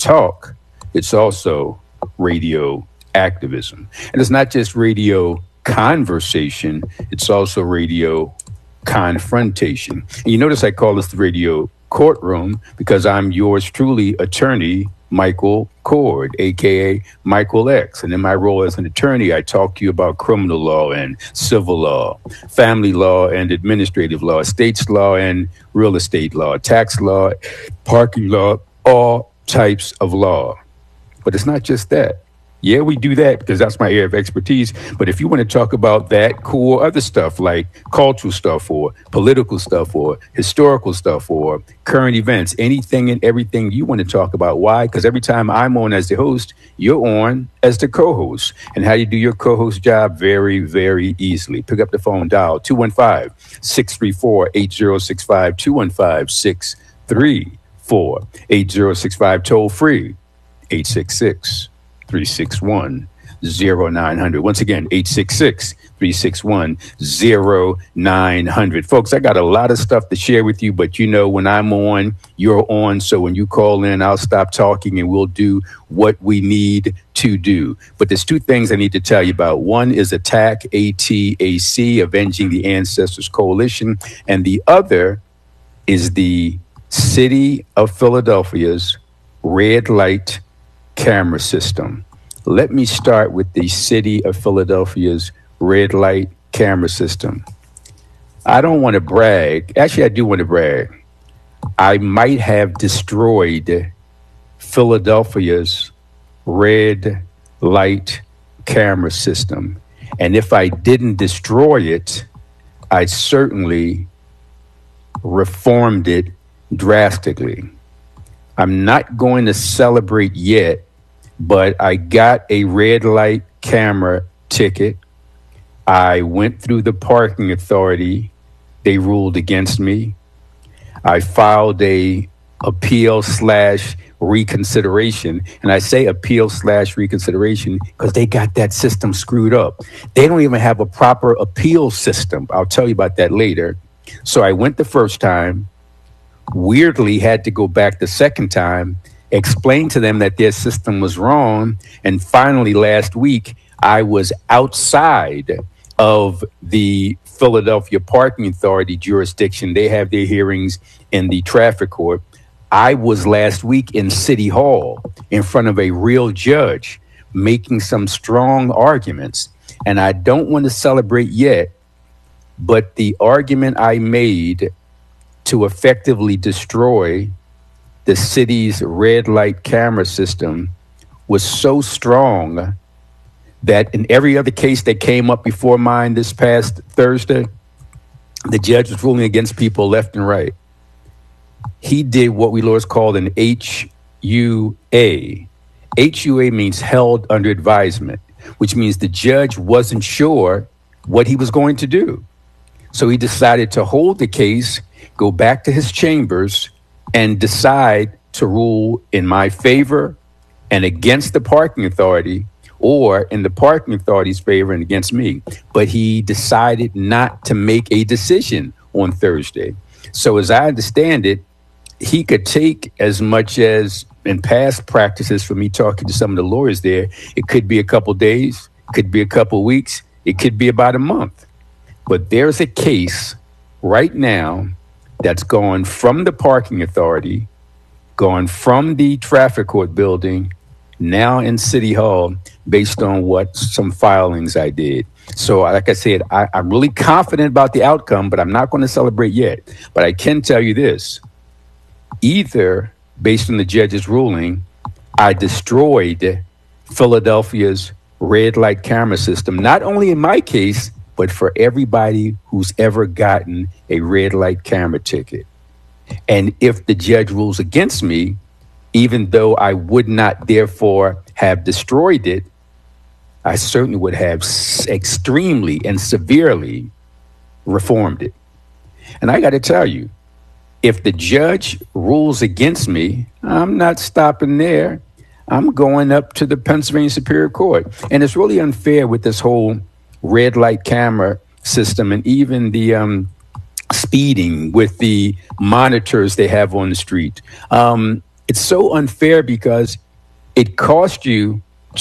talk, it's also radio activism. And it's not just radio conversation, it's also radio confrontation. And you notice I call this the radio courtroom because I'm yours truly, attorney Michael Cord, aka Michael X. And in my role as an attorney, I talk to you about criminal law and civil law, family law and administrative law, estates law and real estate law, tax law, parking law, all types of law. But it's not just that. Yeah, we do that because that's my area of expertise. But if you want to talk about that cool other stuff like cultural stuff or political stuff or historical stuff or current events, anything and everything you want to talk about. Why? Because every time I'm on as the host, you're on as the co-host. And how do you do your co-host job? Very, very easily. Pick up the phone, dial 215-634-8065, 215-634-8065, toll free, 866-361-0900. Once again, 866-361-0900. Folks, I got a lot of stuff to share with you, but you know, when I'm on, you're on. So when you call in, I'll stop talking and we'll do what we need to do. But there's two things I need to tell you about. One is ATTAC, ATAC, Avenging the Ancestors Coalition. And the other is the City of Philadelphia's red light camera system. Let me start with the City of Philadelphia's red light camera system. I don't want to brag. Actually, I do want to brag. I might have destroyed Philadelphia's red light camera system. And if I didn't destroy it, I certainly reformed it drastically. I'm not going to celebrate yet, but I got a red light camera ticket. I went through the parking authority. They ruled against me. I filed a appeal/reconsideration. And I say appeal/reconsideration because they got that system screwed up. They don't even have a proper appeal system. I'll tell you about that later. So I went the first time, weirdly had to go back the second time, explain to them that their system was wrong. And finally, last week, I was outside of the Philadelphia Parking Authority jurisdiction. They have their hearings in the traffic court. I was last week in City Hall in front of a real judge making some strong arguments. And I don't want to celebrate yet, but the argument I made to effectively destroy the city's red light camera system was so strong that in every other case that came up before mine this past Thursday, the judge was ruling against people left and right. He did what we lawyers call an HUA. HUA means held under advisement, which means the judge wasn't sure what he was going to do. So he decided to hold the case, go back to his chambers, and decide to rule in my favor and against the parking authority, or in the parking authority's favor and against me. But he decided not to make a decision on Thursday. So as I understand it, he could take as much as in past practices for me talking to some of the lawyers there, it could be a couple days, could be a couple weeks, it could be about a month. But there's a case right now that's gone from the parking authority, gone from the traffic court building, now in City Hall, based on what some filings I did. So like I said, I'm really confident about the outcome, but I'm not going to celebrate yet. But I can tell you this, either based on the judge's ruling, I destroyed Philadelphia's red light camera system, not only in my case, but for everybody who's ever gotten a red light camera ticket. And if the judge rules against me, even though I would not therefore have destroyed it, I certainly would have extremely and severely reformed it. And I got to tell you, if the judge rules against me, I'm not stopping there. I'm going up to the Pennsylvania Superior Court. And it's really unfair with this whole red light camera system and even the speeding with the monitors they have on the street. It's so unfair because it cost you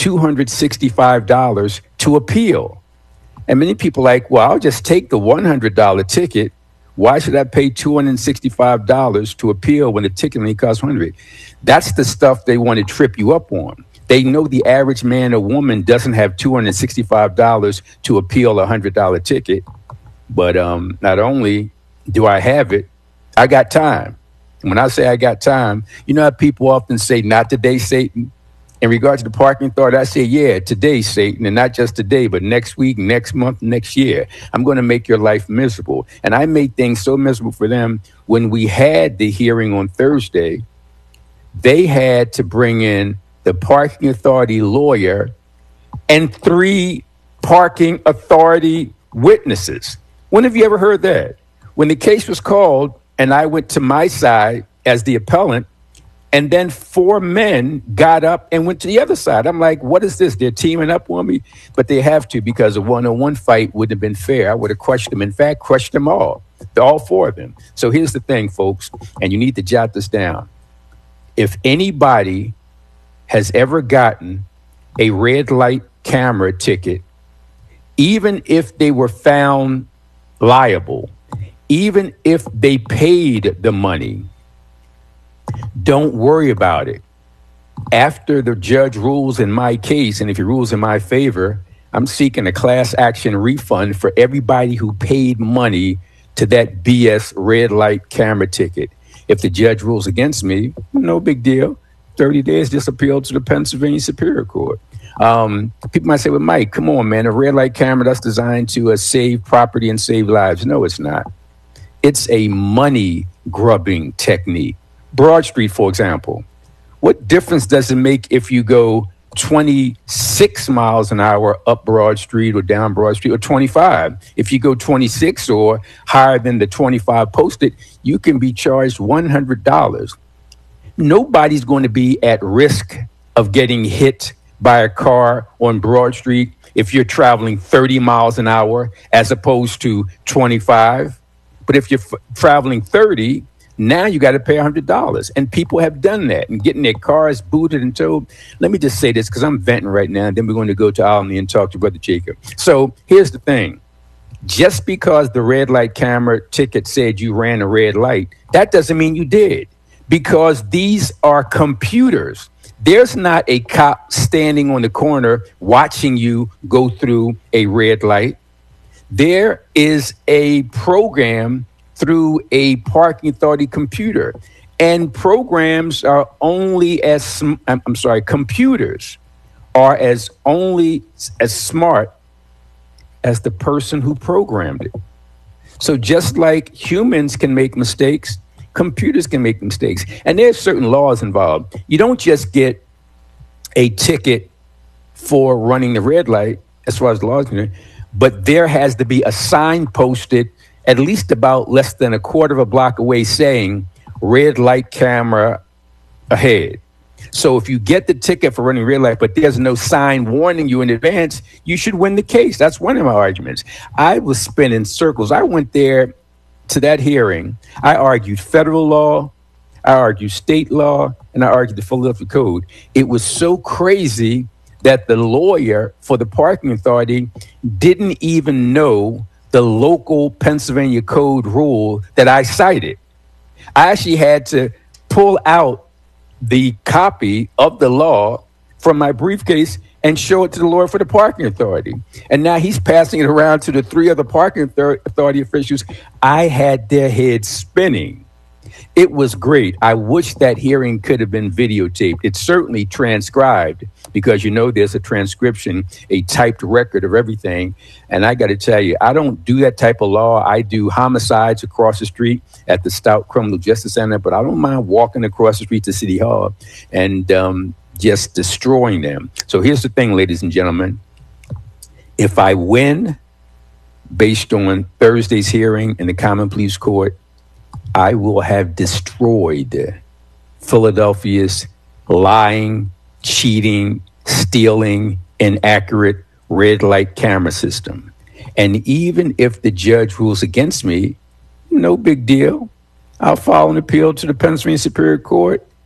$265 to appeal. And many people are like, well, I'll just take the $100 ticket. Why should I pay $265 to appeal when the ticket only costs $100? That's the stuff they want to trip you up on. They know the average man or woman doesn't have $265 to appeal a $100 ticket. But not only do I have it, I got time. And when I say I got time, you know how people often say, not today, Satan? In regards to the parking authority, I say, yeah, today, Satan, and not just today, but next week, next month, next year. I'm going to make your life miserable. And I made things so miserable for them. When we had the hearing on Thursday, they had to bring in the parking authority lawyer and 3 parking authority witnesses. When have you ever heard that? When the case was called and I went to my side as the appellant, and then 4 men got up and went to the other side. I'm like, what is this? They're teaming up on me? But they have to, because a one-on-one fight wouldn't have been fair. I would have crushed them. In fact, crushed them all 4 of them. So here's the thing, folks, and you need to jot this down. If anybody has ever gotten a red light camera ticket, even if they were found liable, even if they paid the money, don't worry about it. After the judge rules in my case, and if he rules in my favor, I'm seeking a class action refund for everybody who paid money to that BS red light camera ticket. If the judge rules against me, no big deal. 30 days, just appeal to the Pennsylvania Superior Court. People might say, well, Mike, come on, man, a red light camera that's designed to save property and save lives. No, it's not. It's a money grubbing technique. Broad Street, for example. What difference does it make if you go 26 miles an hour up Broad Street or down Broad Street, or 25? If you go 26 or higher than the 25 posted, you can be charged $100. Nobody's going to be at risk of getting hit by a car on Broad Street if you're traveling 30 miles an hour as opposed to 25. But if you're traveling 30, now you got to pay $100. And people have done that and getting their cars booted and towed. Let me just say this, because I'm venting right now, and then we're going to go to Albany and talk to Brother Jacob. So here's the thing. Just because the red light camera ticket said you ran a red light, that doesn't mean you did, because these are computers. There's not a cop standing on the corner watching you go through a red light. There is a program through a parking authority computer, and programs are only computers are only as smart as the person who programmed it. So just like humans can make mistakes, computers can make mistakes, and there's certain laws involved. You don't just get a ticket for running the red light, as far as the laws are, but there has to be a sign posted at least about less than a quarter of a block away saying red light camera ahead. So if you get the ticket for running red light, but there's no sign warning you in advance, you should win the case. That's one of my arguments. I was spinning circles. I went there to that hearing. I argued federal law, I argued state law, and I argued the Philadelphia Code. It was so crazy that the lawyer for the parking authority didn't even know the local Pennsylvania Code rule that I cited. I actually had to pull out the copy of the law from my briefcase and show it to the lawyer for the parking authority. And now he's passing it around to the 3 other parking authority officials. I had their heads spinning. It was great. I wish that hearing could have been videotaped. It's certainly transcribed, because you know there's a transcription, a typed record of everything. And I got to tell you, I don't do that type of law. I do homicides across the street at the Stout Criminal Justice Center, but I don't mind walking across the street to City Hall and just destroying them. So here's the thing, ladies and gentlemen. If I win based on Thursday's hearing in the Common Pleas Court, I will have destroyed Philadelphia's lying, cheating, stealing, inaccurate red light camera system. And even if the judge rules against me, no big deal. I'll file an appeal to the Pennsylvania Superior Court,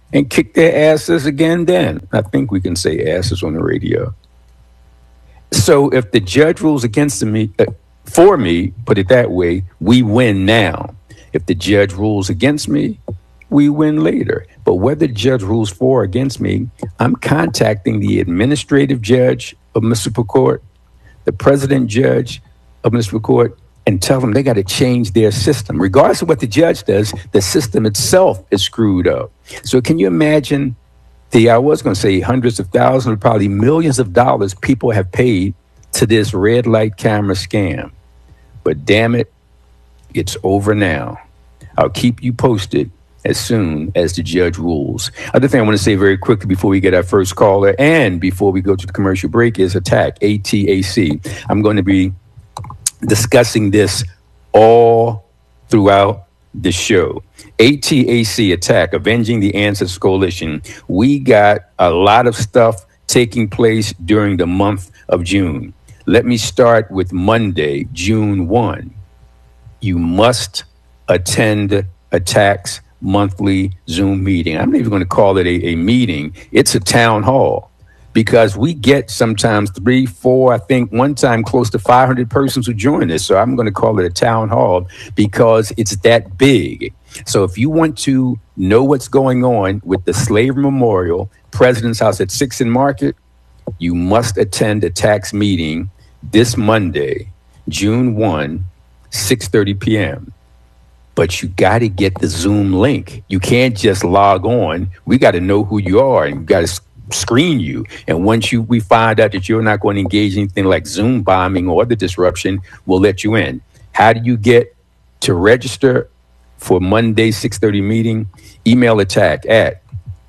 and kick their asses again then. I think we can say asses on the radio. So if the judge rules against me, for me, put it that way, we win now. If the judge rules against me, we win later. But whether the judge rules for or against me, I'm contacting the administrative judge of municipal court, the president judge of municipal court, and tell them they got to change their system. Regardless of what the judge does, the system itself is screwed up. So can you imagine I was going to say hundreds of thousands, probably millions of dollars people have paid to this red light camera scam. But damn it, it's over now. I'll keep you posted as soon as the judge rules. Other thing I want to say very quickly before we get our first caller and before we go to the commercial break is ATTAC, ATAC. I'm going to be discussing this all throughout the show. ATAC, ATTAC, Avenging the Ancestors Coalition. We got a lot of stuff taking place during the month of June. Let me start with Monday, June 1. You must attend ATTAC's monthly Zoom meeting. I'm not even going to call it a meeting. It's a town hall because we get sometimes 3, 4, I think one time close to 500 persons who join this. So I'm going to call it a town hall because it's that big. So if you want to know what's going on with the Slavery Memorial, President's House at 6th and Market, you must attend ATTAC's meeting this Monday, June 1, 6:30 p.m. But you got to get the Zoom link. You can't just log on. We got to know who you are and we got to screen you. And once we find out that you're not going to engage in anything like Zoom bombing or other disruption, we'll let you in. How do you get to register for Monday 6:30 meeting? Email ATTAC at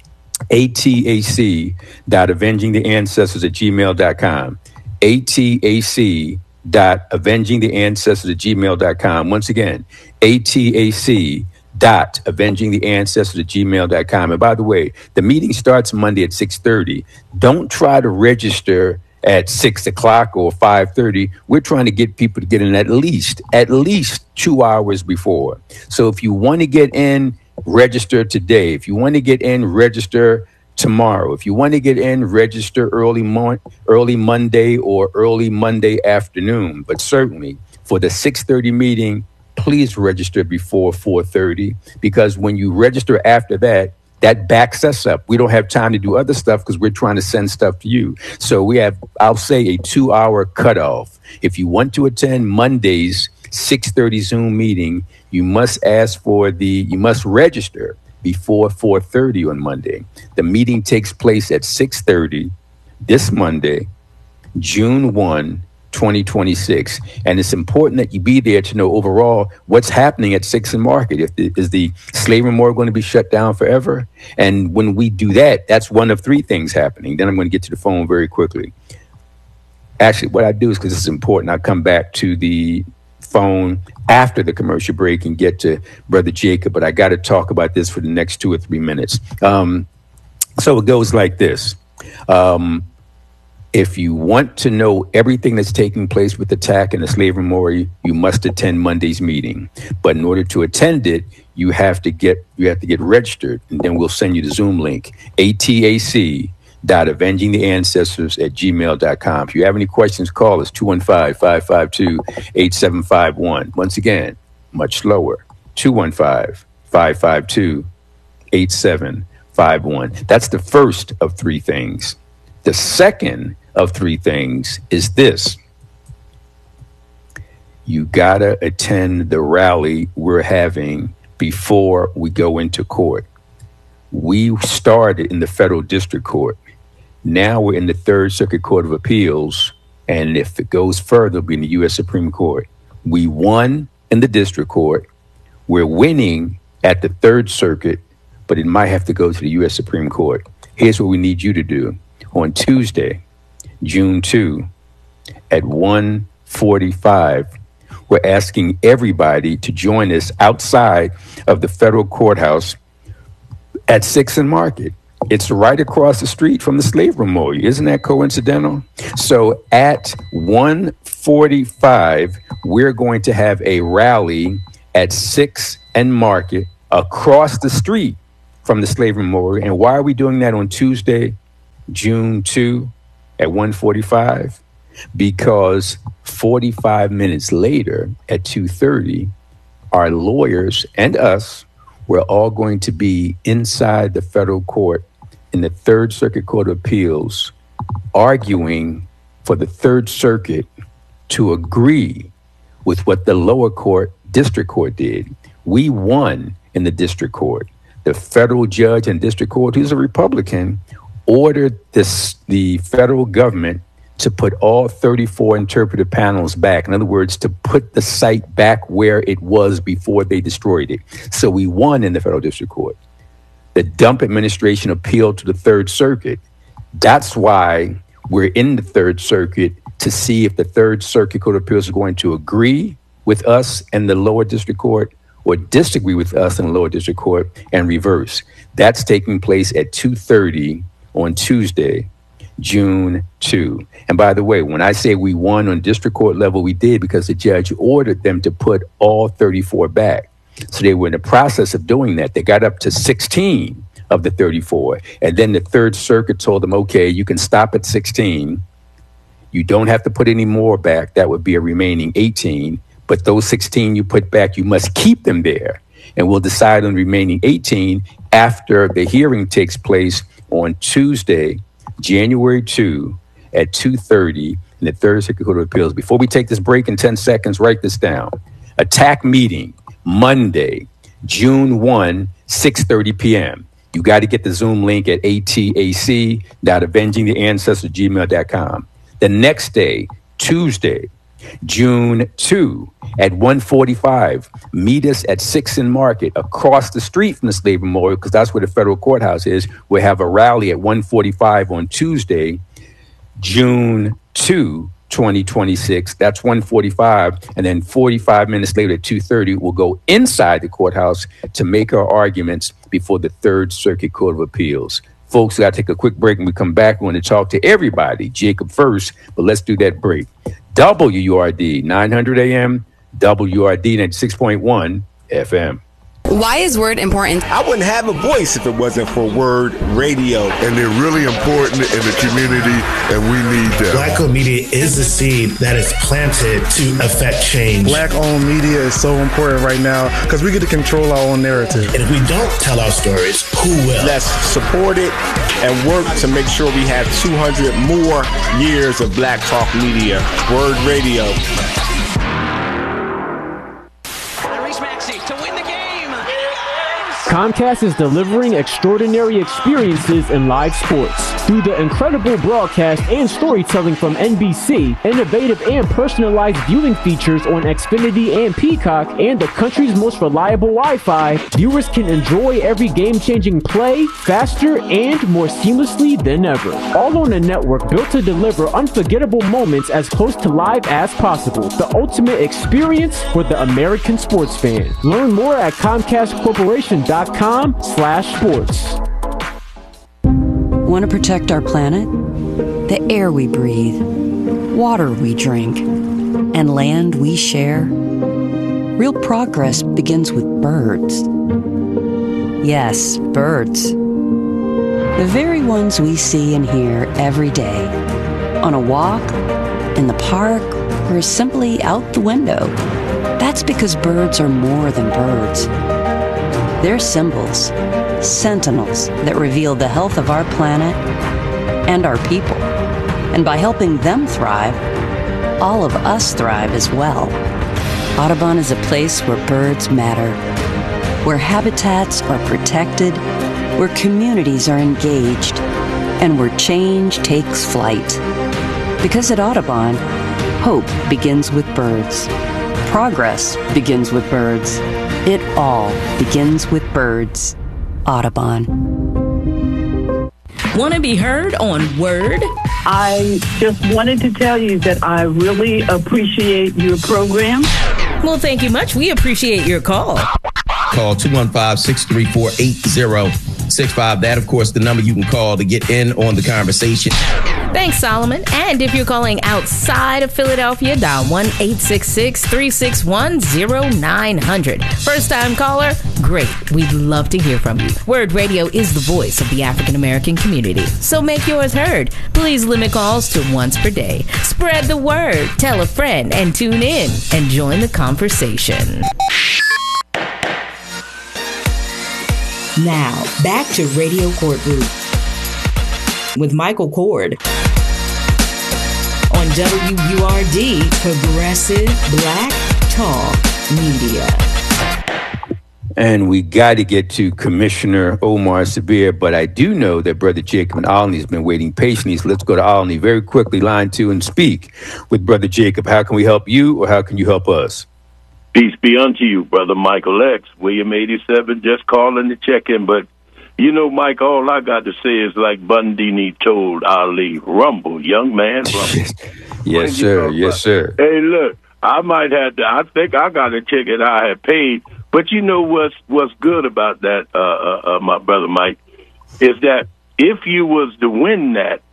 atac.avengingtheancestors@gmail.com. atac.avengingtheancestors@gmail.com. Once again, atac.avengingtheancestors@gmail.com. And by the way, the meeting starts Monday at 6:30. Don't try to register at 6 o'clock or 5:30. We're trying to get people to get in at least 2 hours before. So if you want to get in, register today. If you want to get in, register tomorrow. If you want to get in, register early Monday or early Monday afternoon. But certainly for the 6:30 meeting, please register before 4:30 because when you register after that, that backs us up. We don't have time to do other stuff because we're trying to send stuff to you. So we have, I'll say, a 2-hour cutoff. If you want to attend Monday's 6:30 Zoom meeting, you must register before 4:30 on Monday. The meeting takes place at 6:30 this Monday, June 1, 2026. And it's important that you be there to know overall what's happening at 6th and Market. Is the Slavery Memorial going to be shut down forever? And when we do that, that's one of 3 things happening. Then I'm going to get to the phone very quickly. Actually, what I do is, because this is important, I'll come back to the phone after the commercial break and get to Brother Jacob, but I got to talk about this for the next 2 or 3 minutes. So it goes like this. If you want to know everything that's taking place with ATTAC and the Slavery Memorial, you must attend Monday's meeting. But in order to attend it, you have to get registered, and then we'll send you the Zoom link. atac.avengingtheancestors@gmail.com. If you have any questions, call us 215-552-8751. Once again, much slower, 215-552-8751. That's the first of 3 things. The second of 3 things is this. You gotta attend the rally we're having before we go into court. We started in the federal district court. Now we're in the Third Circuit Court of Appeals, and if it goes further, it'll be in the U.S. Supreme Court. We won in the district court. We're winning at the Third Circuit, but it might have to go to the U.S. Supreme Court. Here's what we need you to do. On Tuesday, June 2, at 1:45, we're asking everybody to join us outside of the federal courthouse at 6th and Market. It's right across the street from the Slavery Memorial. Isn't that coincidental? So at 1:45, we're going to have a rally at 6th and Market across the street from the Slavery Memorial. And why are we doing that on Tuesday, June 2 at 1:45? Because 45 minutes later at 2:30, our lawyers and us, we're all going to be inside the federal court in the Third Circuit Court of Appeals, arguing for the Third Circuit to agree with what the lower court, district court, did. We won in the district court. The federal judge and district court, who's a Republican, ordered the federal government to put all 34 interpretive panels back. In other words, to put the site back where it was before they destroyed it. So we won in the federal district court. The Dump administration appealed to the Third Circuit. That's why we're in the Third Circuit, to see if the Third Circuit Court of Appeals is going to agree with us and the lower district court, or disagree with us in the lower district court, and reverse. That's taking place at 2:30 on Tuesday, June 2. And by the way, when I say we won on district court level, we did because the judge ordered them to put all 34 back. So they were in the process of doing that. They got up to 16 of the 34. And then the Third Circuit told them, okay, you can stop at 16. You don't have to put any more back. That would be a remaining 18. But those 16 you put back, you must keep them there. And we'll decide on the remaining 18 after the hearing takes place on Tuesday, January 2 at 2:30 in the Third Circuit Court of Appeals. Before we take this break in 10 seconds, write this down. Attack meeting, Monday, June 1, 6:30 p.m. You got to get the Zoom link at atac.avengingtheancestors@gmail.com. The next day, Tuesday, June 2 at 1:45. Meet us at 6th and Market across the street from the Slavery Memorial, because that's where the federal courthouse is. We'll have a rally at 1:45 on Tuesday, June 2, 2026. That's 1:45. And then 45 minutes later at 2:30, we'll go inside the courthouse to make our arguments before the Third Circuit Court of Appeals. Folks, we got to take a quick break. When we come back, we want to talk to everybody. Jacob first, but let's do that break. WURD 900 AM, WURD 96.1 FM. Why is Word important? I wouldn't have a voice if it wasn't for Word Radio. And they're really important in the community, and we need them. Black-owned media is the seed that is planted to affect change. Black-owned media is so important right now because we get to control our own narrative. And if we don't tell our stories, who will? Let's support it and work to make sure we have 200 more years of Black Talk Media. Word Radio. Comcast is delivering extraordinary experiences in live sports. Through the incredible broadcast and storytelling from NBC, innovative and personalized viewing features on Xfinity and Peacock, and the country's most reliable Wi-Fi, viewers can enjoy every game-changing play faster and more seamlessly than ever. All on a network built to deliver unforgettable moments as close to live as possible. The ultimate experience for the American sports fan. Learn more at ComcastCorporation.com/sports. Want to protect our planet? The air we breathe, water we drink, and land we share? Real progress begins with birds. Yes, birds. The very ones we see and hear every day. On a walk, in the park, or simply out the window. That's because birds are more than birds. They're symbols, sentinels that reveal the health of our planet and our people. And by helping them thrive, all of us thrive as well. Audubon is a place where birds matter, where habitats are protected, where communities are engaged, and where change takes flight. Because at Audubon, hope begins with birds. Progress begins with birds. It all begins with birds. Audubon. Want to be heard on Word? I just wanted to tell you that I really appreciate your program. Well, thank you much. We appreciate your call. Call 215-634-80 888-203-6165. That, of course, the number you can call to get in on the conversation. Thanks, Solomon. And if you're calling outside of Philadelphia, dial 1-866-361-0900. First-time caller? Great. We'd love to hear from you. Word Radio is the voice of the African American community, so make yours heard. Please limit calls to once per day. Spread the word, tell a friend, and tune in and join the conversation. Now, back to Radio Courtroom with Michael Cord on WURD, Progressive Black Talk Media. And we got to get to Commissioner Omar Sabir, but I do know that Brother Jacob and Alney has been waiting patiently. So let's go to Alney very quickly, line 2, and speak with Brother Jacob. How can we help you, or how can you help us? Peace be unto you, Brother Michael X. William 87, just calling to check in. But, you know, Mike, all I got to say is like Bundini told Ali, rumble, young man, rumble. Yes, sir. Yes, sir. Hey, look, I might have to, I think I got a ticket I had paid. But you know what's good about that, my brother Mike, is that if you was to win that,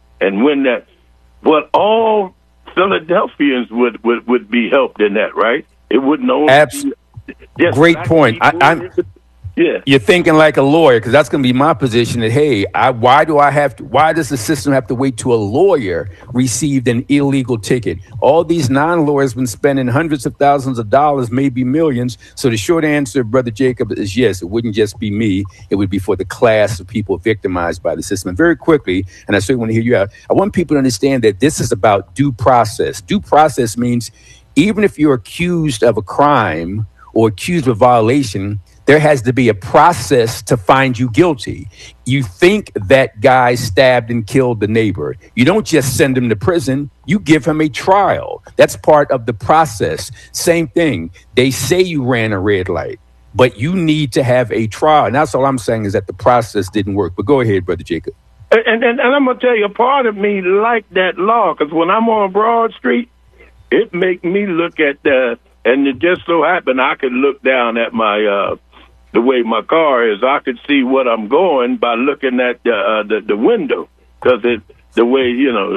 well, all Philadelphians would be helped in that, right? It wouldn't only be, great point. Yeah, you're thinking like a lawyer, because that's going to be my position. That why does the system have to wait till a lawyer received an illegal ticket? All these non-lawyers been spending hundreds of thousands of dollars, maybe millions. So the short answer, Brother Jacob, is yes. It wouldn't just be me; it would be for the class of people victimized by the system. And very quickly, and I certainly want to hear you out. I want people to understand that this is about due process. Due process means even if you're accused of a crime or accused of a violation, there has to be a process to find you guilty. You think that guy stabbed and killed the neighbor. You don't just send him to prison. You give him a trial. That's part of the process. Same thing. They say you ran a red light, but you need to have a trial. And that's all I'm saying, is that the process didn't work. But go ahead, Brother Jacob. And I'm going to tell you, a part of me like that law, because when I'm on Broad Street, it make me look at and it just so happened I could look down at my the way my car is. I could see what I'm going by looking at the window, because the way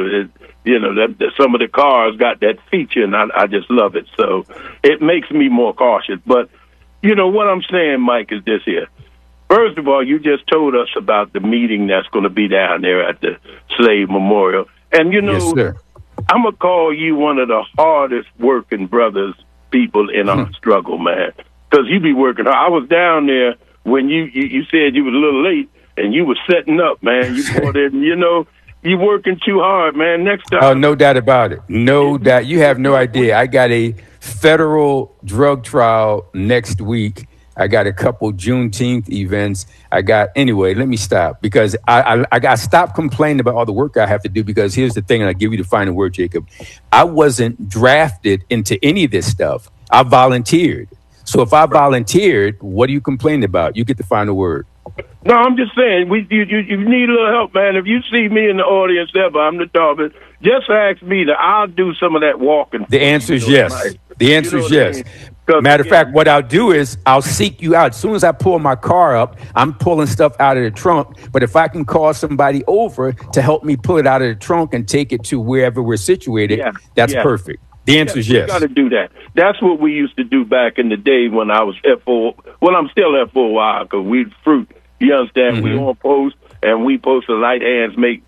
that some of the cars got that feature, and I just love it. So it makes me more cautious. But you know what I'm saying, Mike, is this here. First of all, you just told us about the meeting that's going to be down there at the Slave Memorial, and yes, sir. I'm going to call you one of the hardest working people in our struggle, man, because you be working hard. I was down there when you said you was a little late, and you were setting up, man. You brought in, you working too hard, man. Next time. Oh, no doubt about it. No doubt. You have no idea. I got a federal drug trial next week. I got a couple Juneteenth events. Anyway, let me stop, because I got to stop complaining about all the work I have to do, because here's the thing, and I'll give you the final word, Jacob. I wasn't drafted into any of this stuff. I volunteered. So if I volunteered, what are you complaining about? You get the final word. No, I'm just saying, you need a little help, man. If you see me in the audience ever, I'm the target. Just ask me I'll do some of that walking. The answer is yes. Right? The answer is yes. Matter of fact, what I'll do is I'll seek you out. As soon as I pull my car up, I'm pulling stuff out of the trunk. But if I can call somebody over to help me pull it out of the trunk and take it to wherever we're situated, that's perfect. The answer is yes. You got to do that. That's what we used to do back in the day when I was F4. Well, I'm still F4 a while, because we fruit. You understand? Mm-hmm. We on post, and we post the light hands make,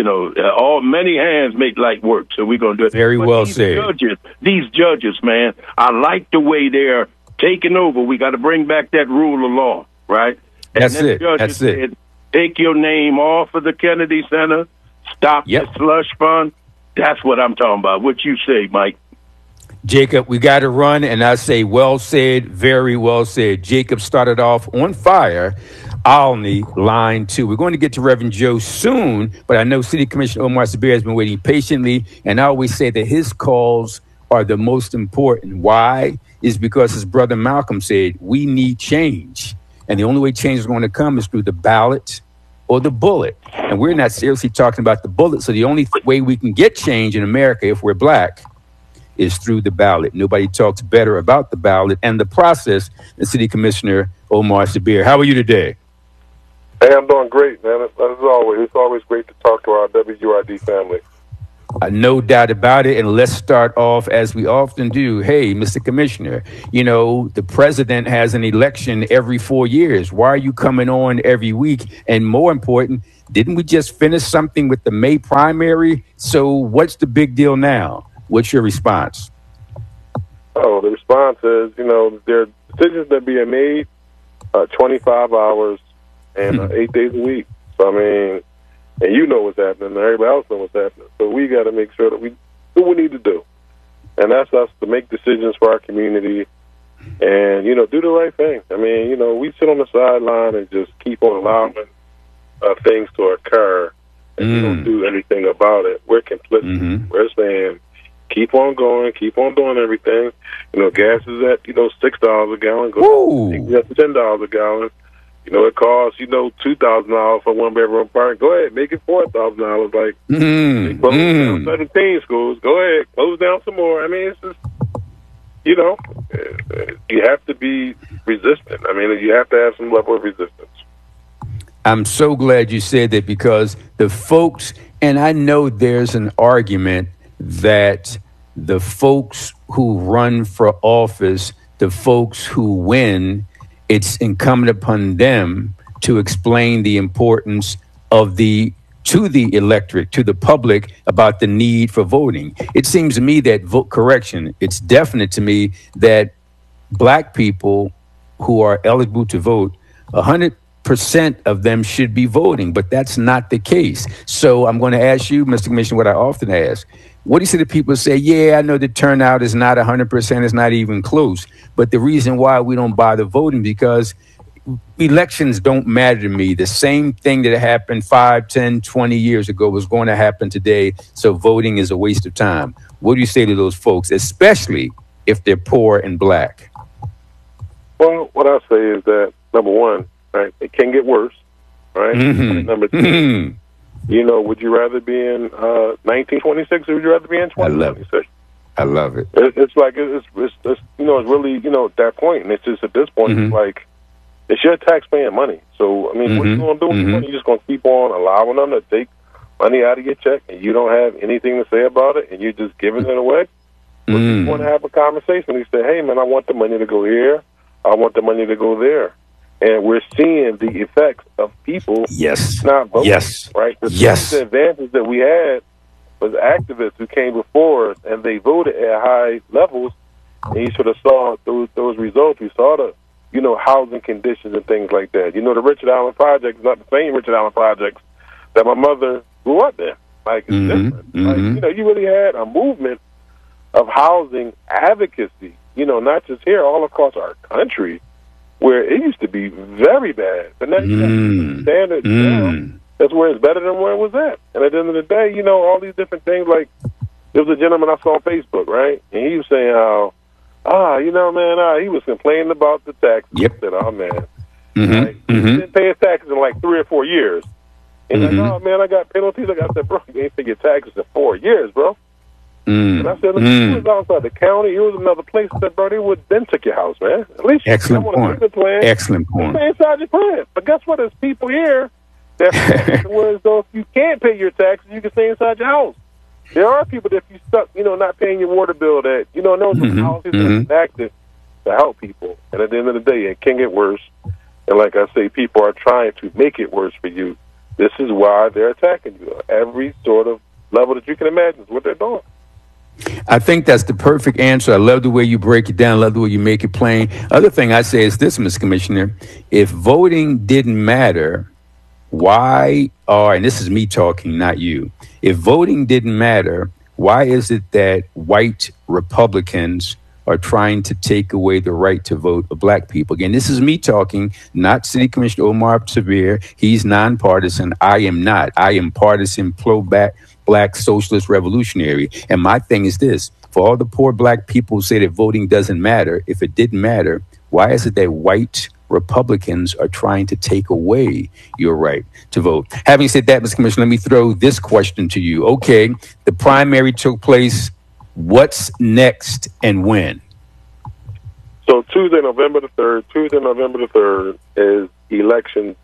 many hands make light work. So we're going to do it. Very well said. These judges, man, I like the way they're taking over. We got to bring back that rule of law, right? That's it. That's it. Take your name off of the Kennedy Center. Stop the slush fund. That's what I'm talking about. What you say, Mike? Jacob, we got to run, and I say well said, very well said. Jacob started off on fire. Alney, line 2. We're going to get to Reverend Joe soon, but I know City Commissioner Omar Sabir has been waiting patiently, and I always say that his calls are the most important. Why? Is because his brother Malcolm said, we need change, and the only way change is going to come is through the ballot or the bullet, and we're not seriously talking about the bullet, so the only way we can get change in America, if we're black, is through the ballot. Nobody talks better about the ballot and the process than City Commissioner Omar Sabir. How are you today? Hey, I'm doing great, man. As always, it's always great to talk to our WURD family. No doubt about it. And let's start off as we often do. Hey, Mr. Commissioner, you know, the president has an election every 4 years. Why are you coming on every week? And more important, didn't we just finish something with the May primary? So what's the big deal now? What's your response? Oh, the response is, you know, there are decisions that are being made 25 hours and 8 days a week. So, I mean, and you know what's happening, and everybody else knows what's happening. So we got to make sure that we do what we need to do. And that's us to make decisions for our community and, you know, do the right thing. I mean, you know, we sit on the sideline and just keep on allowing things to occur and we don't do anything about it. We're complicit. We're saying, keep on going, keep on doing everything. You know, gas is at, you know, $6 a gallon. Go at $10 a gallon. You know, it costs, you know, $2,000 for one bedroom apartment. Go ahead, make it $4,000. Like, close down 17 schools. Go ahead, close down some more. I mean, it's just, you know, you have to be resistant. I mean, you have to have some level of resistance. I'm so glad you said that, because the folks, and I know there's an argument that the folks who run for office, the folks who win, it's incumbent upon them to explain the importance of to the electorate, to the public, about the need for voting. It seems to me that it's definite to me that black people who are eligible to vote, 100% of them should be voting, but that's not the case. So I'm going to ask you, Mr. Commissioner, what I often ask. What do you say to people say, yeah, I know the turnout is not 100%, it's not even close, but the reason why we don't bother voting, because elections don't matter to me. The same thing that happened 5, 10, 20 years ago was going to happen today, so voting is a waste of time. What do you say to those folks, especially if they're poor and black? Well, what I say is that, number one, right, it can get worse, right? Number two, you know, would you rather be in 1926 or would you rather be in 2026? I love it. It's like, it's you know, it's really, you know, at that point, and it's just at this point, it's like, it's your taxpaying money. So, I mean, what you going to do with your money? You're just going to keep on allowing them to take money out of your check, and you don't have anything to say about it, and you're just giving it away? Or you want to have a conversation. You say, hey, man, I want the money to go here. I want the money to go there. And we're seeing the effects of people not voting. Right? The advances that we had was activists who came before us, and they voted at high levels. And you sort of saw those results. You saw the, you know, housing conditions and things like that. You know, the Richard Allen Project is not the same Richard Allen projects that my mother grew up in. Like, it's different. Like, you know, you really had a movement of housing advocacy, you know, not just here, all across our country, where it used to be very bad. But now you got standard now. That's where it's better than where it was at. And at the end of the day, you know, all these different things, like, there was a gentleman I saw on Facebook, right? And he was saying how, you know, man, he was complaining about the taxes. I said, oh, man. Right? He didn't pay his taxes in like 3 or 4 years. And like, oh, man, I got penalties. I said, bro, you ain't pay your taxes in 4 years, bro. And I said, look, he was outside the county. He was another place. I said, bro, they would then took your house, man. At least Excellent point. Excellent point. Stay inside your plan. But guess what? There's people here that whereas though if you can't pay your taxes, you can stay inside your house. There are people that if you stuck, you know, not paying your water bill, that, you know, those policies that are enacted to help people. And at the end of the day, it can get worse. And like I say, people are trying to make it worse for you. This is why they're attacking you. Every sort of level that you can imagine is what they're doing. I think that's the perfect answer. I love the way you break it down. I love the way you make it plain. Other thing I say is this, Mr. Commissioner, if voting didn't matter, and this is me talking, not you. If voting didn't matter, why is it that white Republicans are trying to take away the right to vote of black people? Again, this is me talking, not City Commissioner Omar Severe. He's nonpartisan. I am not. I am partisan, black socialist revolutionary. And my thing is this: for all the poor black people who say that voting doesn't matter, if it didn't matter, why is it that white Republicans are trying to take away your right to vote? Having said that, Mr. Commissioner, let me throw this question to you. Okay, the primary took place. What's next and when? So Tuesday, November the 3rd is election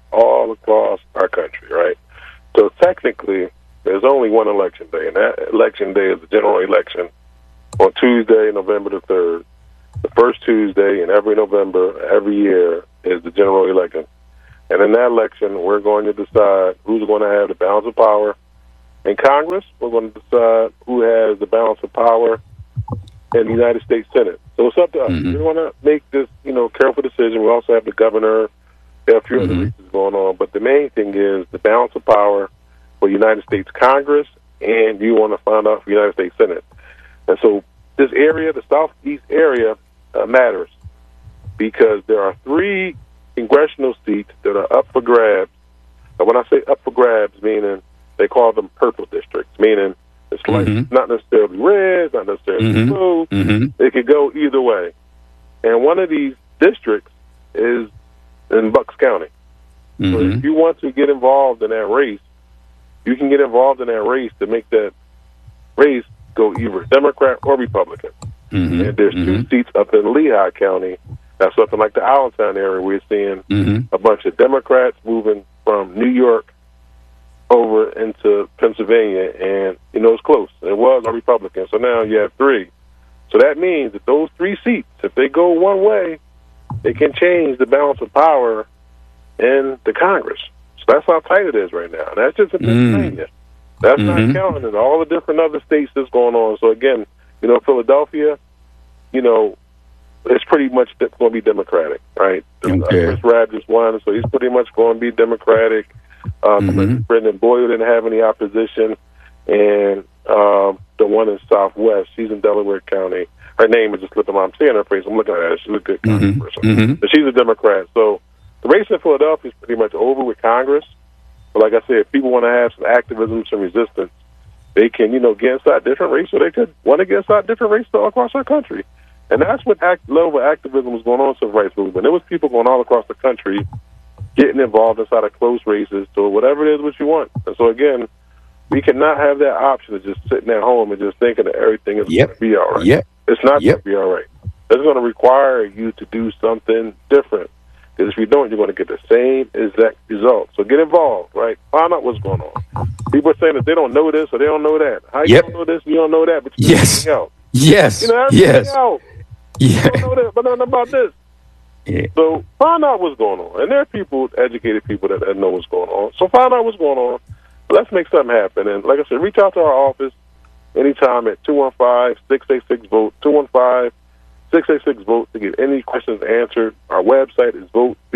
all across our country, right? So technically, there's only one election day, and that election day is the general election on Tuesday, November the 3rd. The first Tuesday in every November, every year, is the general election. And in that election, we're going to decide who's going to have the balance of power in Congress. We're going to decide who has the balance of power in the United States Senate. So it's up to us. We want to make this, careful decision. We also have the governor. There are a few other races going on. But the main thing is the balance of power for United States Congress, and you want to find out for United States Senate. And so this area, the Southeast area, matters because there are 3 congressional seats that are up for grabs. And when I say up for grabs, meaning they call them purple districts, meaning it's like not necessarily red, not necessarily blue. It could go either way. And one of these districts is in Bucks County. So if you want to get involved in that race, you can get involved in that race to make that race go either Democrat or Republican. And there's 2 seats up in Lehigh County. That's something like the Allentown area. We're seeing a bunch of Democrats moving from New York over into Pennsylvania, and it's close. It was a Republican, so now you have 3. So that means that those 3 seats, if they go one way, it can change the balance of power in the Congress. So that's how tight it is right now. And that's just in Pennsylvania. That's not counting in all the different other states that's going on. So again, Philadelphia, it's pretty much going to be Democratic, right? Chris Rabb just won, so he's pretty much going to be Democratic. Brendan Boyle didn't have any opposition, and the one in Southwest, she's in Delaware County. Her name is just slipping my. I'm seeing her face. I'm looking at her. She's a good person. But she's a Democrat. So the race in Philadelphia is pretty much over with Congress. But like I said, if people want to have some activism, some resistance, they can, get inside different races, or they could want to get inside different races all across our country. And that's what level of activism was going on in the civil rights movement. There was people going all across the country getting involved inside of close races to whatever it is what you want. And so, again, we cannot have that option of just sitting at home and just thinking that everything is going to be all right. It's not going to be all right. It's going to require you to do something different. Because if you don't, you're going to get the same exact result. So get involved, right? Find out what's going on. People are saying that they don't know this or they don't know that. How you don't know this, you don't know that, but you know everything else. Everything else. You don't know that, but nothing about this. So find out what's going on. And there are people, educated people that know what's going on. So find out what's going on. Let's make something happen. And like I said, reach out to our office anytime at 215-686-VOTE, 215-686-VOTE to get any questions answered. Our website is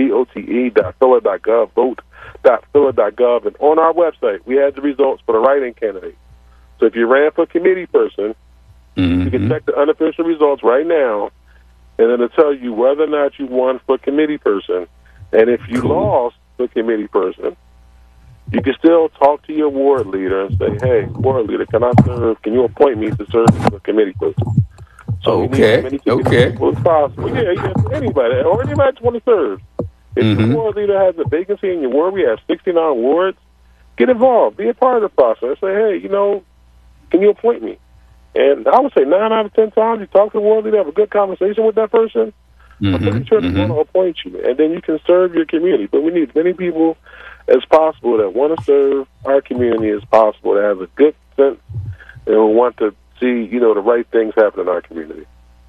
vote.phila.gov, vote.phila.gov. And on our website, we have the results for the write-in candidate. So if you ran for committee person, you can check the unofficial results right now, and it'll tell you whether or not you won for committee person. And if you lost for committee person, you can still talk to your ward leader and say, hey, ward leader, can you appoint me to serve as a committee person? So okay. As possible. Yeah, anybody, or anybody that want to serve. If your ward leader has a vacancy in your ward, we have 69 wards, get involved. Be a part of the process. Say, hey, can you appoint me? And I would say 9 out of 10 times you talk to the ward leader, have a good conversation with that person, I'm pretty sure they want to appoint you. And then you can serve your community. But we need as many people as possible that want to serve our community as possible, that have a good sense and want to see, the right things happen in our community.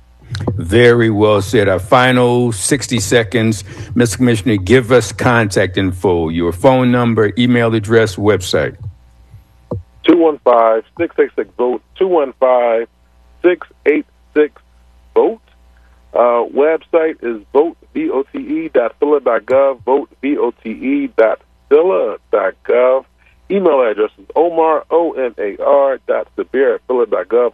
Very well said. Our final 60 seconds. Mr. Commissioner, give us contact info, your phone number, email address, website. 215-686-VOTE, 215-686-VOTE. Website is vote.phila.gov, vote.phila.gov. Email address is omar.sabir@phila.gov,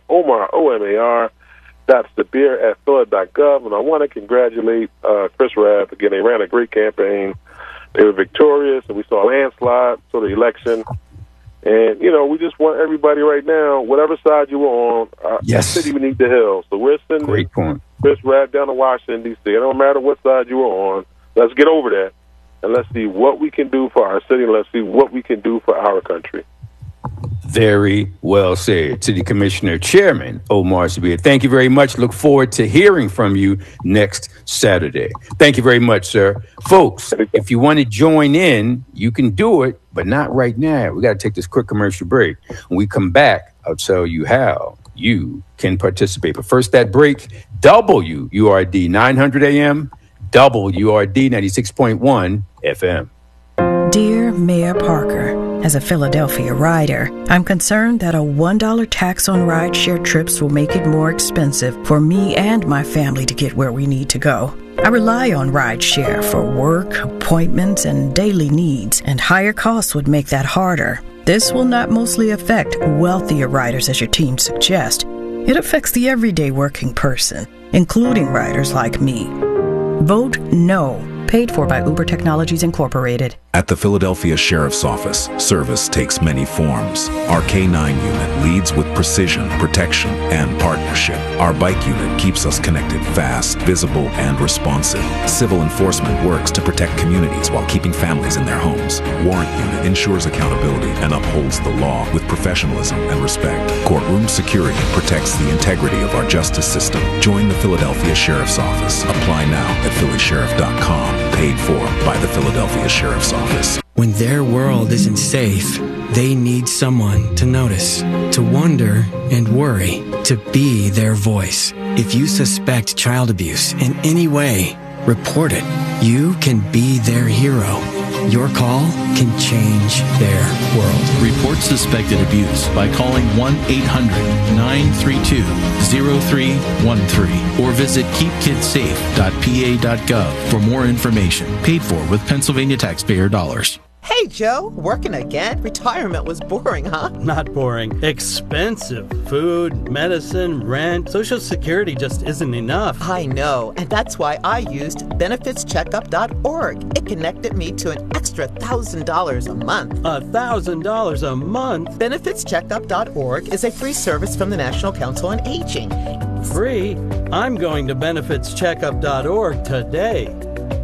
omar.sabir@phila.gov. And I want to congratulate Chris Rabb. Again, they ran a great campaign. They were victorious, and we saw a landslide for the election. And, we just want everybody right now, whatever side you were on, the city beneath the hill. So we're sending Chris Rabb down to Washington, D.C. It don't matter what side you were on. Let's get over that. And let's see what we can do for our city, and let's see what we can do for our country. Very well said. City Commissioner Chairman Omar Sabir. Thank you very much. Look forward to hearing from you next Saturday. Thank you very much, sir. Folks, if you want to join in, you can do it, but not right now. We got to take this quick commercial break. When we come back, I'll tell you how you can participate. But first, that break, WURD 900 AM, WURD 96.1 FM. Dear Mayor Parker, as a Philadelphia rider, I'm concerned that a $1 tax on rideshare trips will make it more expensive for me and my family to get where we need to go. I rely on rideshare for work, appointments, and daily needs, and higher costs would make that harder. This will not mostly affect wealthier riders as your team suggests. It affects the everyday working person, including riders like me. Vote no. Paid for by Uber Technologies Incorporated. At the Philadelphia Sheriff's Office, service takes many forms. Our K-9 unit leads with precision, protection, and partnership. Our bike unit keeps us connected fast, visible, and responsive. Civil enforcement works to protect communities while keeping families in their homes. Warrant unit ensures accountability and upholds the law with professionalism and respect. Courtroom security protects the integrity of our justice system. Join the Philadelphia Sheriff's Office. Apply now at phillysheriff.com. Paid for by the Philadelphia Sheriff's Office. When their world isn't safe, they need someone to notice, to wonder and worry, to be their voice. If you suspect child abuse in any way, report it. You can be their hero. Your call can change their world. Report suspected abuse by calling 1-800-932-0313 or visit keepkidssafe.pa.gov for more information. Paid for with Pennsylvania taxpayer dollars. Hey, Joe, working again? Retirement was boring, huh? Not boring. Expensive. Food, medicine, rent. Social Security just isn't enough. I know, and that's why I used benefitscheckup.org. It connected me to an extra $1,000 a month. $1,000 a month? Benefitscheckup.org is a free service from the National Council on Aging. Free? I'm going to benefitscheckup.org today.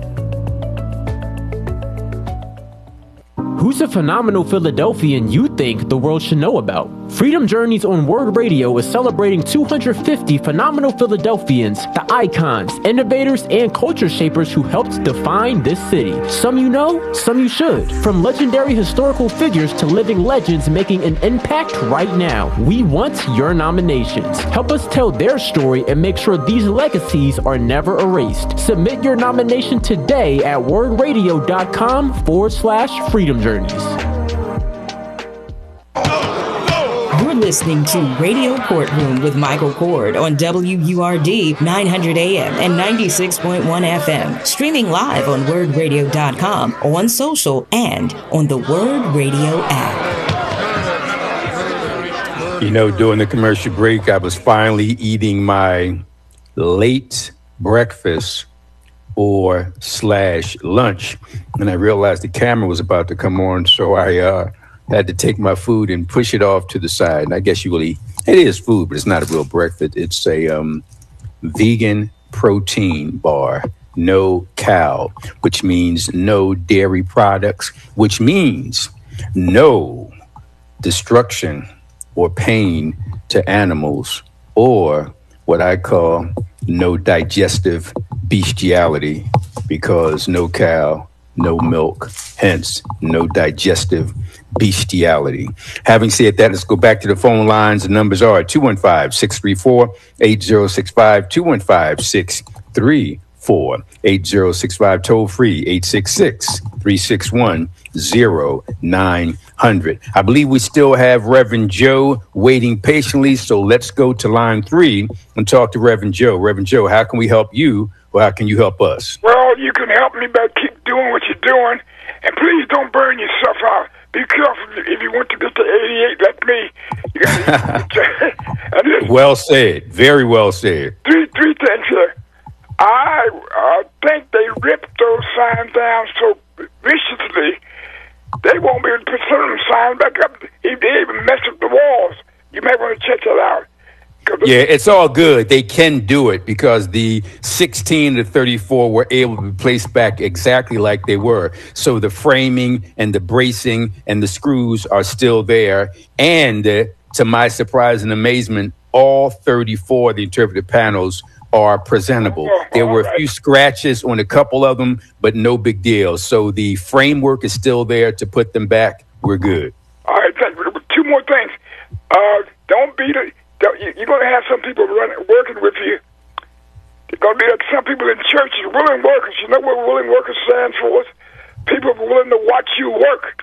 Who's a phenomenal Philadelphian you think the world should know about? Freedom Journeys on Word Radio is celebrating 250 phenomenal Philadelphians, the icons, innovators, and culture shapers who helped define this city. Some you know, some you should. From legendary historical figures to living legends making an impact right now. We want your nominations. Help us tell their story and make sure these legacies are never erased. Submit your nomination today at wordradio.com/Freedom Journeys. You're listening to Radio Courtroom with Michael Cord on WURD 900 AM and 96.1 FM. Streaming live on wordradio.com, on social, and on the Word Radio app. You know, during the commercial break, I was finally eating my late breakfast or / lunch, and I realized the camera was about to come on, so I had to take my food and push it off to the side. And I guess it is food, but it's not a real breakfast. It's a vegan protein bar, no cow, which means no dairy products, which means no destruction or pain to animals, or what I call no digestive bestiality, because no cow, no milk, hence no digestive bestiality. Having said that, let's go back to the phone lines. The numbers are 215-634-8065, 215-634-8065, toll free 866-361-0900. I believe we still have Reverend Joe waiting patiently, so let's go to line 3 and talk to Reverend Joe. Reverend Joe, how can we help you, or how can you help us? Well, you can help me by keep doing what you're doing, and please don't burn yourself out. Be careful if you want to get to 88 like me. You gotta well said. Very well said. Three things here. I think they ripped those signs down so viciously they won't be able to put some of them signs back up. If they even mess up the walls, you may want to check that out. Yeah, it's all good. They can do it because the 16 to 34 were able to be placed back exactly like they were. So the framing and the bracing and the screws are still there. And to my surprise and amazement, all 34 of the interpretive panels are presentable. There were a few scratches on a couple of them, but no big deal. So the framework is still there to put them back. We're good. All right, thank you. Two more things. You're going to have some people working with you. There's going to be some people in churches, willing workers. You know what willing workers stands for? People willing to watch you work.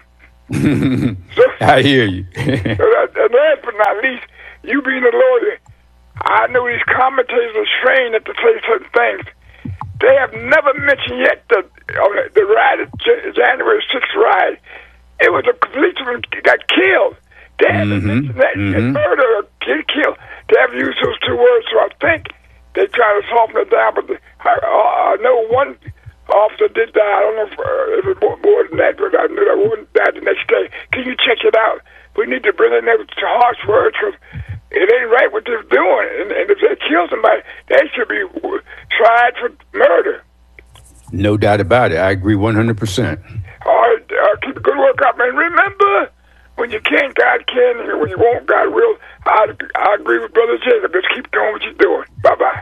I hear you. And last but not least, you being a lawyer, I know these commentators are trained to say certain things. They have never mentioned yet the riot, January 6th riot. It was a policeman got killed. They haven't mentioned that. Murder or get killed. They haven't used those two words, so I think they try to soften it down. But I know one officer did die. I don't know if it was more than that, but I knew that one died the next day. Can you check it out? We need to bring in there to harsh words because it ain't right what they're doing. And if they kill somebody, they should be tried for murder. No doubt about it. I agree 100%. All right, keep the good work up, man. Remember, when you can, God can, and when you won't, God will. I agree with Brother Jacob. Just keep doing what you're doing. Bye-bye.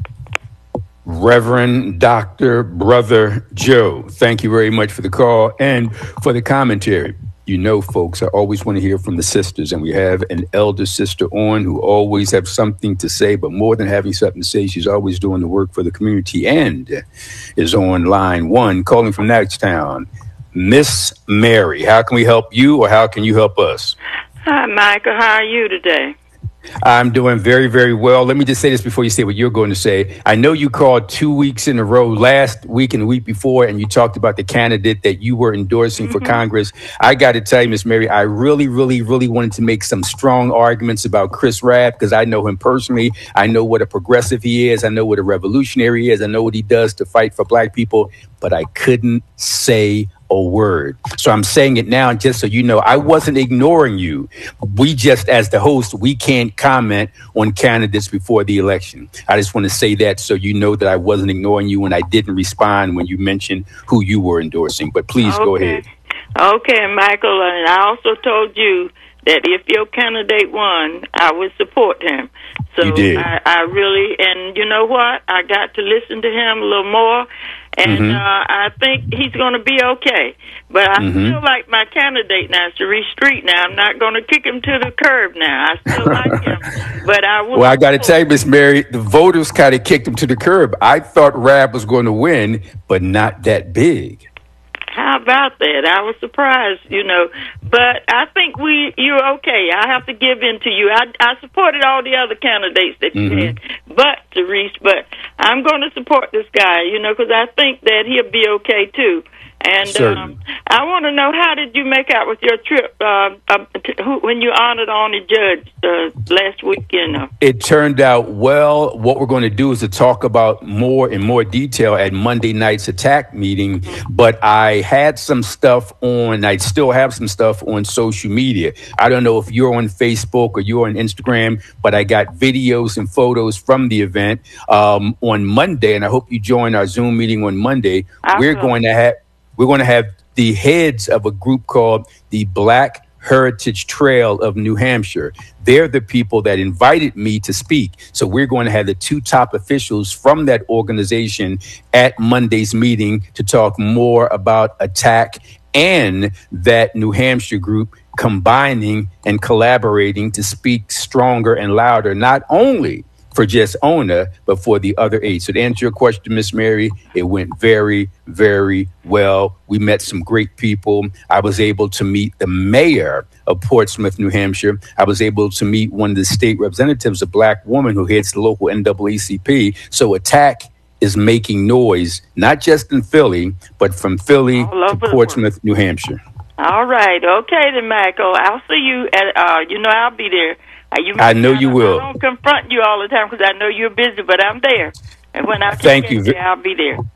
Reverend Dr. Brother Joe, thank you very much for the call and for the commentary. You know, folks, I always want to hear from the sisters, and we have an elder sister on who always have something to say, but more than having something to say, she's always doing the work for the community and is on line one, calling from Knoxtown. Miss Mary, how can we help you or how can you help us? Hi, Michael. How are you today? I'm doing very, very well. Let me just say this before you say what you're going to say. I know you called 2 weeks in a row last week and the week before, and you talked about the candidate that you were endorsing for Congress. I got to tell you, Miss Mary, I really, really, really wanted to make some strong arguments about Chris Rabb because I know him personally. I know what a progressive he is. I know what a revolutionary he is. I know what he does to fight for black people, but I couldn't say a word. So I'm saying it now just so you know, I wasn't ignoring you. We just, as the host, we can't comment on candidates before the election. I just want to say that so you know that I wasn't ignoring you and I didn't respond when you mentioned who you were endorsing. But please go ahead. Okay, Michael, and I also told you that if your candidate won, I would support him. So you did. I really, and you know what? I got to listen to him a little more. And I think he's going to be okay. But I feel like my candidate now, Sharice Street now. I'm not going to kick him to the curb now. I still like him. But I will. Well, I got to tell you, Miss Mary, the voters kind of kicked him to the curb. I thought Rabb was going to win, but not that big. How about that? I was surprised, you know. But I think you're okay. I have to give in to you. I supported all the other candidates that you had, but I'm going to support this guy, you know, because I think that he'll be okay too. And I want to know, how did you make out with your trip when you honored on the judge last weekend? It turned out well. What we're going to do is to talk about more in more detail at Monday night's attack meeting. But I had some stuff on, I still have some stuff on social media. I don't know if you're on Facebook or you're on Instagram, but I got videos and photos from the event on Monday. And I hope you join our Zoom meeting on Monday. We're going to have the heads of a group called the Black Heritage Trail of New Hampshire. They're the people that invited me to speak. So we're going to have the two top officials from that organization at Monday's meeting to talk more about ATTACK and that New Hampshire group combining and collaborating to speak stronger and louder, not only for just Ona, but for the other 8. So to answer your question, Miss Mary, it went very, very well. We met some great people. I was able to meet the mayor of Portsmouth, New Hampshire. I was able to meet one of the state representatives, a black woman who heads the local NAACP. So ATTACK is making noise, not just in Philly, but from Philly to Portsmouth, New Hampshire. All right. Okay, then, Michael. I'll see you at, I'll be there. I know you will. I don't confront you all the time because I know you're busy, but I'm there. And when I Thank you. I'll be there.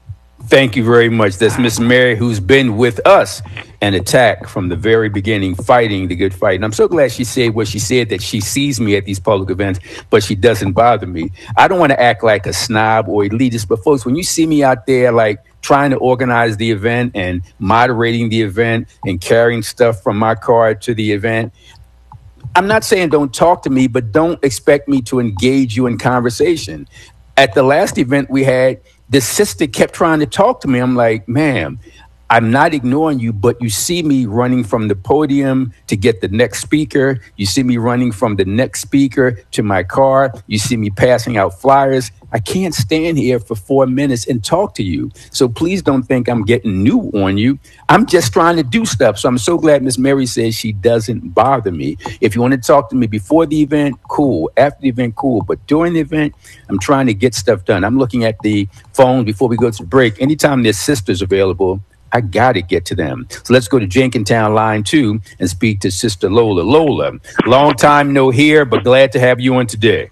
Thank you very much. That's Miss Mary, who's been with us and Attack from the very beginning, fighting the good fight. And I'm so glad she said what she said, that she sees me at these public events, but she doesn't bother me. I don't want to act like a snob or elitist, but folks, when you see me out there, like trying to organize the event and moderating the event and carrying stuff from my car to the event, I'm not saying don't talk to me, but don't expect me to engage you in conversation. At the last event we had, the sister kept trying to talk to me. I'm like, ma'am, I'm not ignoring you, but you see me running from the podium to get the next speaker. You see me running from the next speaker to my car. You see me passing out flyers. I can't stand here for 4 minutes and talk to you. So please don't think I'm getting new on you. I'm just trying to do stuff. So I'm so glad Miss Mary says she doesn't bother me. If you want to talk to me before the event, cool. After the event, cool. But during the event, I'm trying to get stuff done. I'm looking at the phone before we go to break. Anytime there's sisters available, I got to get to them. So let's go to Jenkintown line 2 and speak to Sister Lola. Lola, long time no hear, but glad to have you on today.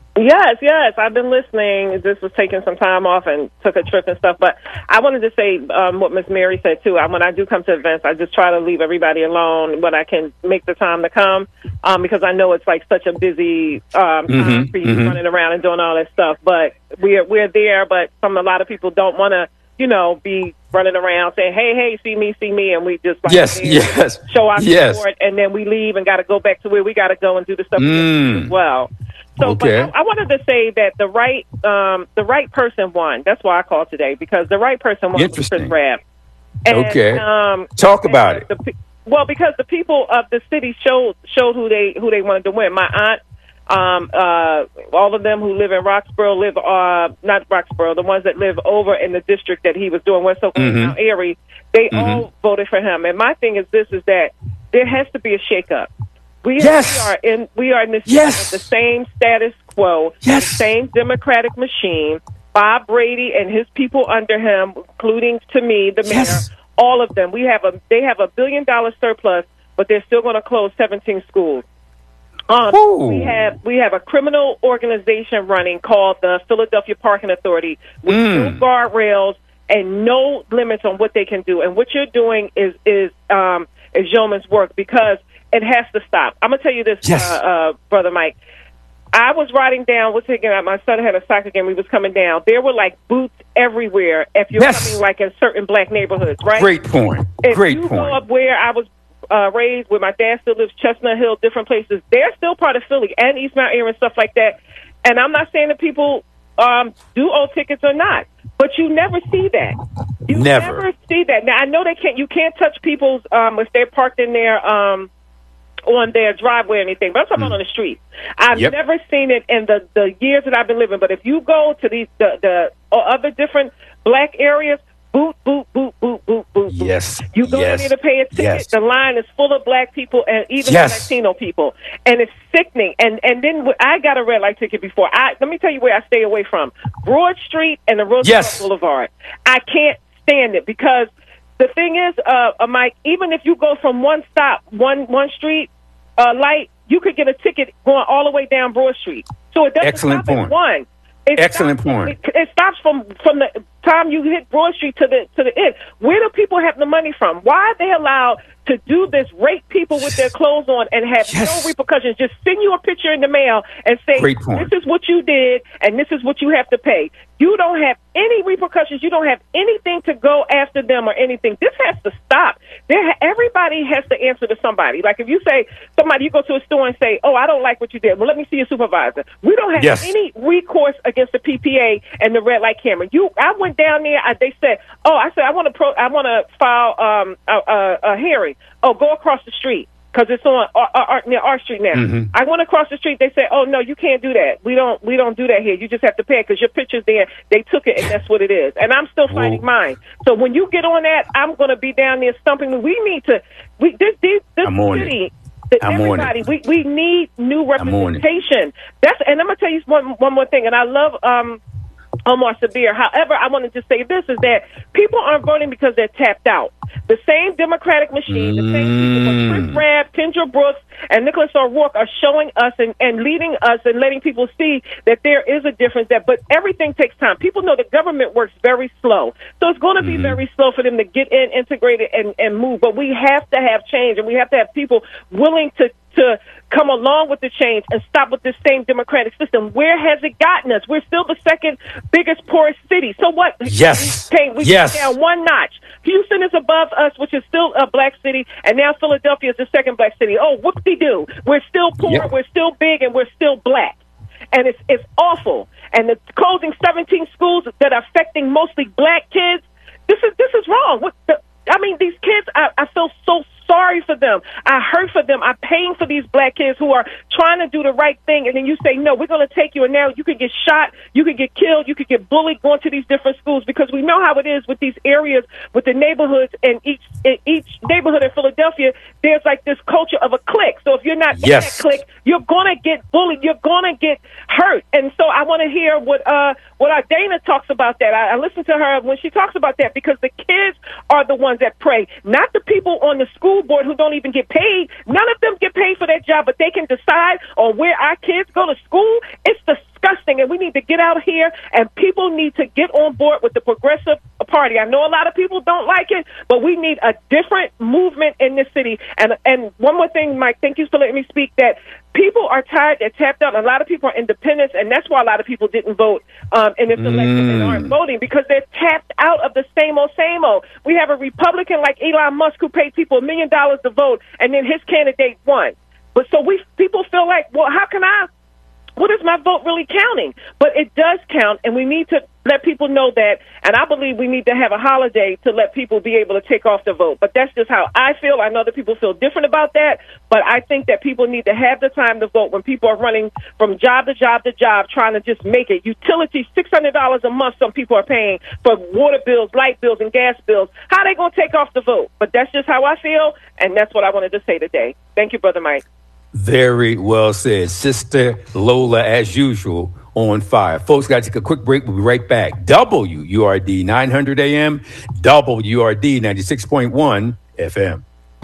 Yes. I've been listening. Just was taking some time off and took a trip and stuff. But I wanted to say what Miss Mary said, too. When I do come to events, I just try to leave everybody alone when I can make the time to come, because I know it's like such a busy time for you running around and doing all that stuff. But we're there, but a lot of people don't want to, be running around saying, hey, see me, and we just show our support, and then we leave and got to go back to where we got to go and do the stuff as well. So, okay. But I wanted to say that the right person won. That's why I called today, because the right person won was Chris Rabb. Okay. Talk about it. Because the people of the city showed who they wanted to win. My aunt, all of them who live in Roxborough not Roxborough, the ones that live over in the district that he was doing, West Oakland, Mount Airy, they all voted for him. And my thing is that there has to be a shakeup. We are in this the same status quo, the same Democratic machine. Bob Brady and his people under him, including to me, the mayor, all of them. They have $1 billion surplus, but they're still going to close 17 schools. We have a criminal organization running called the Philadelphia Parking Authority with no guardrails and no limits on what they can do. And what you're doing is yeoman's work, because it has to stop. I'm going to tell you this, Brother Mike. I was riding down, my son had a soccer game, we was coming down. There were like booths everywhere if you're coming like in certain black neighborhoods, right? Great point. If you go up where I was raised, where my dad still lives, Chestnut Hill, different places, they're still part of Philly and East Mount Airy and stuff like that. And I'm not saying that people do old tickets or not, but you never see that. You never see that. Now, I know you can't touch people's, if they're parked in their, on their driveway or anything, but I'm talking about on the street. I've never seen it in the years that I've been living, but if you go to the other different black areas, boot. Yes. You go in there to pay a ticket. Yes. The line is full of black people and even Latino people, and it's sickening. And then I got a red light ticket before. Let me tell you where I stay away from: Broad Street and the Roosevelt Boulevard. I can't stand it, because the thing is, Mike, even if you go from one stop, one street light, you could get a ticket going all the way down Broad Street. So it doesn't stop at one. Excellent point. It stops from the time you hit Broad Street to the end. Where do people have the money from? Why are they allowed to do this, rape people with their clothes on and have no repercussions? Just send you a picture in the mail and say, this is what you did and this is what you have to pay. You don't have any repercussions. You don't have anything to go after them or anything. This has to stop. Everybody has to answer to somebody. Like if you say you go to a store and say, I don't like what you did. Well, let me see your supervisor. We don't have any recourse against the PPA and the red light camera. I went down there. They said, I want to file a hearing. Go across the street, because it's on near our street now. I went across the street. They said, no, you can't do that. We don't do that here. You just have to pay it because your picture's there. They took it, and that's what it is. And I'm still fighting mine. So when you get on that, I'm going to be down there stumping. We need to. This city. Everybody, we need new representation. And I'm going to tell you one more thing. And I love Omar Sabir. However, I wanted to say this is that people aren't voting because they're tapped out. The same Democratic machine, the same people, Chris Rabb, Kendra Brooks, and Nicholas O'Rourke are showing us and leading us and letting people see that there is a difference. But everything takes time. People know the government works very slow. So it's going to be very slow for them to get in, integrate it, and move. But we have to have change, and we have to have people willing to come along with the change and stop with this same democratic system. Where has it gotten us? We're still the second biggest, poorest city. So what? Yes. We came down one notch. Houston is above us, which is still a black city, and now Philadelphia is the second black city. Oh, whoop-de-doo. We're still poor, we're still big, and we're still black. And it's awful. And the closing 17 schools that are affecting mostly black kids, this is wrong. These kids, I feel so sorry for them. I hurt for them. I'm paying for these black kids who are trying to do the right thing, and then you say, no, we're going to take you, and now you could get shot, you could get killed, you could get bullied going to these different schools, because we know how it is with these areas, with the neighborhoods, and each neighborhood in Philadelphia, there's like this culture of a clique. So if you're not in that clique, you're going to get bullied, you're going to get hurt. And so I want to hear what Dana talks about that. I listen to her when she talks about that, because the kids are the ones that pray, not the people on the school board who don't even get paid. None of them get paid for that job, but they can decide on where our kids go to school. It's disgusting, and we need to get out here, and people need to get on board with the Progressive Party. I know a lot of people don't like it, but we need a different movement in this city. And one more thing, Mike, thank you for letting me speak, that people are tired, they're tapped out. A lot of people are independents, and that's why a lot of people didn't vote in this election and aren't voting, because they're tapped out of the same old. We have a Republican like Elon Musk who paid people $1 million to vote, and then his candidate won. But so people feel like, well, what is my vote really counting? But it does count, and we need to let people know that, and I believe we need to have a holiday to let people be able to take off the vote. But that's just how I feel. I know that people feel different about that, but I think that people need to have the time to vote when people are running from job to job to job trying to just make it. Utilities, $600 a month some people are paying for water bills, light bills, and gas bills. How are they going to take off the vote? But that's just how I feel, and that's what I wanted to say today. Thank you, Brother Mike. Very well said. Sister Lola, as usual, on fire. Folks, got to take a quick break. We'll be right back. WURD 900 AM, WURD 96.1 FM.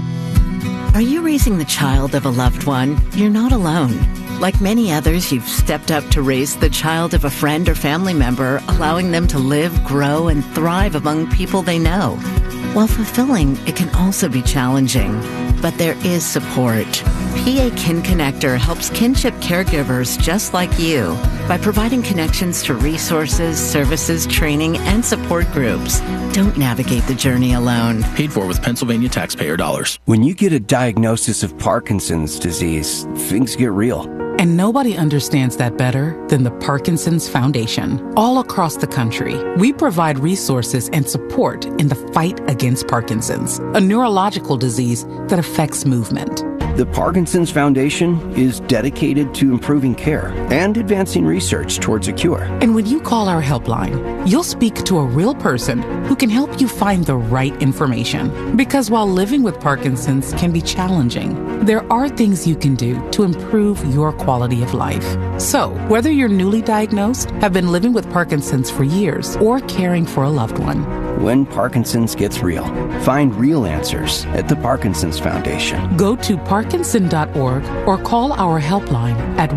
Are you raising the child of a loved one? You're not alone. Like many others, you've stepped up to raise the child of a friend or family member, allowing them to live, grow, and thrive among people they know. While fulfilling, it can also be challenging. But there is support. PA Kin Connector helps kinship caregivers just like you by providing connections to resources, services, training, and support groups. Don't navigate the journey alone. Paid for with Pennsylvania taxpayer dollars. When you get a diagnosis of Parkinson's disease, things get real. And nobody understands that better than the Parkinson's Foundation. All across the country, we provide resources and support in the fight against Parkinson's, a neurological disease that affects movement. The Parkinson's Foundation is dedicated to improving care and advancing research towards a cure. And when you call our helpline, you'll speak to a real person who can help you find the right information. Because while living with Parkinson's can be challenging, there are things you can do to improve your quality of life. So, whether you're newly diagnosed, have been living with Parkinson's for years, or caring for a loved one, when Parkinson's gets real, find real answers at the Parkinson's Foundation. Go to parkinson.org or call our helpline at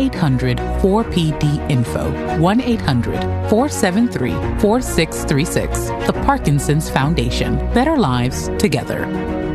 1-800-4PD-INFO, 1-800-473-4636. The Parkinson's Foundation. Better lives together.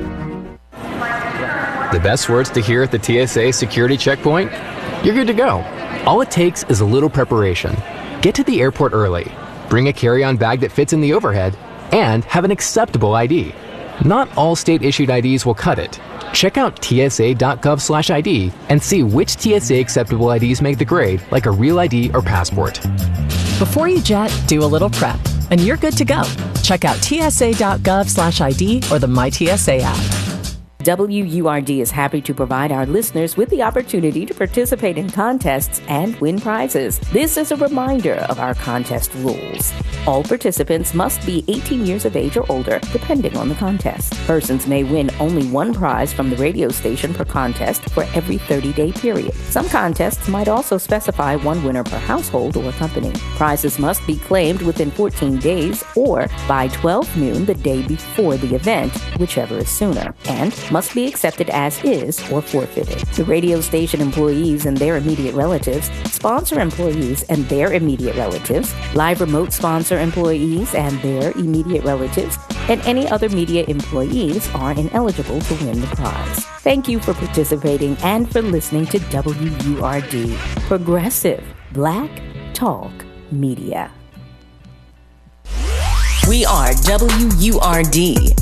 The best words to hear at the TSA security checkpoint? You're good to go. All it takes is a little preparation. Get to the airport early. Bring a carry-on bag that fits in the overhead, and have an acceptable ID. Not all state-issued IDs will cut it. Check out tsa.gov/ID and see which TSA acceptable IDs make the grade, like a real ID or passport. Before you jet, do a little prep, and you're good to go. Check out tsa.gov/ID or the MyTSA app. WURD is happy to provide our listeners with the opportunity to participate in contests and win prizes. This is a reminder of our contest rules. All participants must be 18 years of age or older, depending on the contest. Persons may win only one prize from the radio station per contest for every 30-day period. Some contests might also specify one winner per household or company. Prizes must be claimed within 14 days or by 12 noon the day before the event, whichever is sooner, and must be accepted as is or forfeited. The radio station employees and their immediate relatives, sponsor employees and their immediate relatives, live remote sponsor employees and their immediate relatives, and any other media employees are ineligible to win the prize. Thank you for participating and for listening to WURD, Progressive Black Talk Media. We are WURD,